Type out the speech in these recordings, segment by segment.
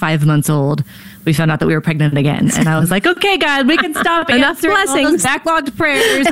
5 months old, we found out that we were pregnant again. And I was like, okay, God, we can stop Enough answering all blessings. those backlogged prayers.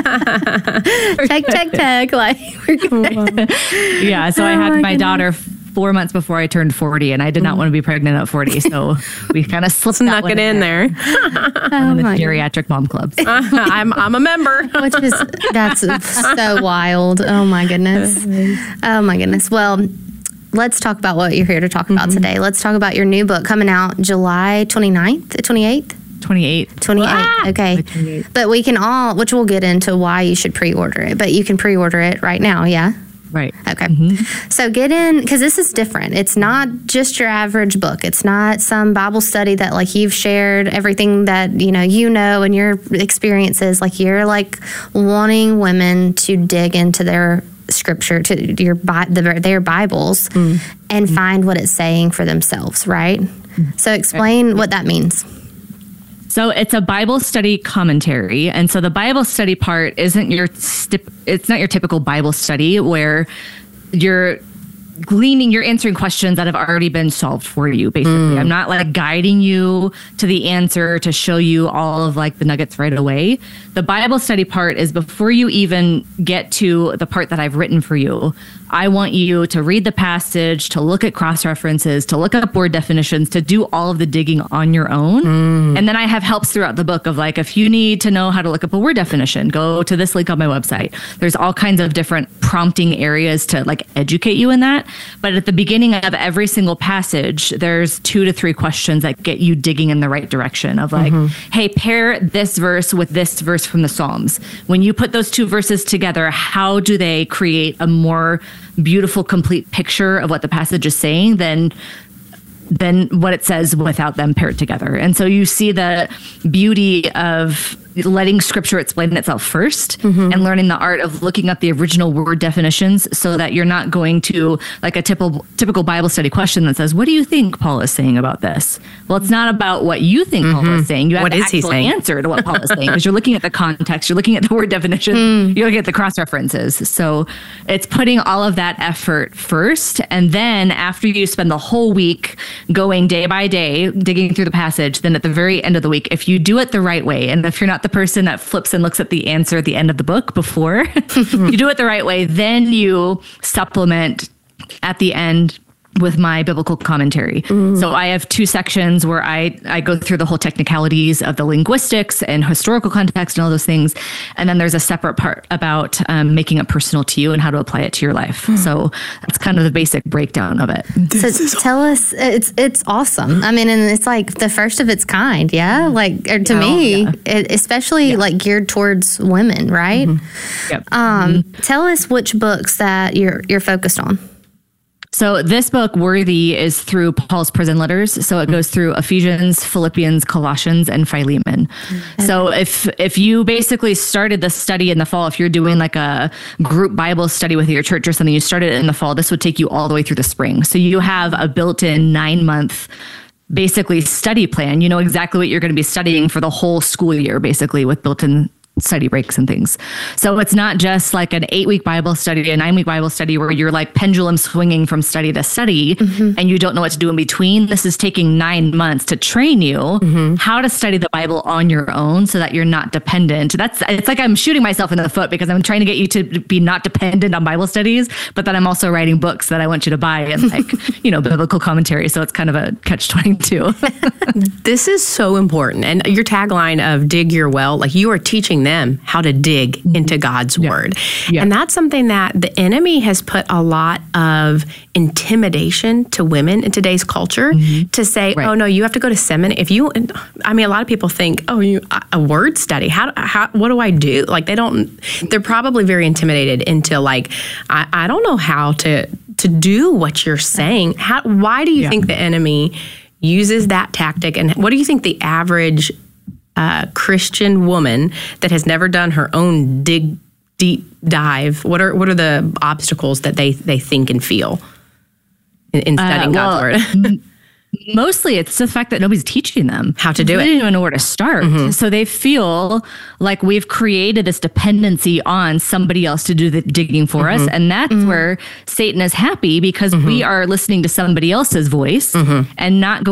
Check. Like, we're good. Yeah. So I had my daughter 4 months before I turned 40, and I did not want to be pregnant at 40. So we kind of slipped Snuck it in there. One of the geriatric mom clubs. I'm a member. Which is, that's so wild. Oh my goodness. Well, let's talk about what you're here to talk about today. Let's talk about your new book coming out July 29th, 28th? 28. 28. Okay. 28. But we can all, which we'll get into why you should pre-order it, but you can pre-order it right now. Yeah. Right. Okay. So get in, because this is different. It's not just your average book. It's not some Bible study that like you've shared everything that, you know, and your experiences. Like you're like wanting women to dig into their scripture, to their Bibles and find what it's saying for themselves. Right. So explain what that means. So it's a Bible study commentary. And so the Bible study part isn't it's not your typical Bible study where you're answering questions that have already been solved for you, basically. I'm not like guiding you to the answer to show you all of like the nuggets right away. The Bible study part is before you even get to the part that I've written for you. I want you to read the passage, to look at cross-references, to look up word definitions, to do all of the digging on your own. And then I have helps throughout the book of like, if you need to know how to look up a word definition, go to this link on my website. There's all kinds of different prompting areas to like educate you in that. But at the beginning of every single passage, there's 2 to 3 questions that get you digging in the right direction of like, hey, pair this verse with this verse from the Psalms. When you put those 2 verses together, how do they create a more beautiful, complete picture of what the passage is saying than what it says without them paired together? And so you see the beauty of letting scripture explain itself first and learning the art of looking up the original word definitions so that you're not going to like a typical Bible study question that says, what do you think Paul is saying about this? Well, it's not about what you think Paul is saying. You have the actual answer to what Paul is saying because you're looking at the context, you're looking at the word definition, you're looking at the cross-references. So it's putting all of that effort first. And then after you spend the whole week going day by day, digging through the passage, then at the very end of the week, if you do it the right way, and if you're not the person that flips and looks at the answer at the end of the book before you do it the right way, then you supplement at the end with my biblical commentary. So I have 2 sections where I go through the whole technicalities of the linguistics and historical context and all those things. And then there's a separate part about making it personal to you and how to apply it to your life. So that's kind of the basic breakdown of it. So tell us, it's awesome. I mean, and it's like the first of its kind. Yeah. Like to me, especially like geared towards women, right? Yep. Tell us which books that you're focused on. So this book, Worthy, is through Paul's prison letters. So it goes through Ephesians, Philippians, Colossians, and Philemon. So if you basically started the study in the fall, if you're doing like a group Bible study with your church or something, you started it in the fall, this would take you all the way through the spring. So you have a built-in 9-month basically study plan. You know exactly what you're going to be studying for the whole school year, basically, with built-in study breaks and things. So it's not just like an 8-week Bible study, a 9-week Bible study where you're like pendulum swinging from study to study and you don't know what to do in between. This is taking 9 months to train you how to study the Bible on your own so that you're not dependent. It's like I'm shooting myself in the foot because I'm trying to get you to be not dependent on Bible studies, but then I'm also writing books that I want you to buy and like, biblical commentary. So it's kind of a catch-22. This is so important. And your tagline of dig your well, like you are teaching them how to dig into God's word. Yeah. And that's something that the enemy has put a lot of intimidation to women in today's culture to say, oh no, you have to go to seminary. A lot of people think, a word study, what do I do? Like they're probably very intimidated into like, I don't know how to do what you're saying. Why do you think the enemy uses that tactic? And what do you think the average Christian woman that has never done her own deep dive, what are the obstacles that they think and feel in studying God's word? Mostly it's the fact that nobody's teaching them how to do it. They don't even know where to start. So they feel like we've created this dependency on somebody else to do the digging for us. And that's where Satan is happy because we are listening to somebody else's voice and not going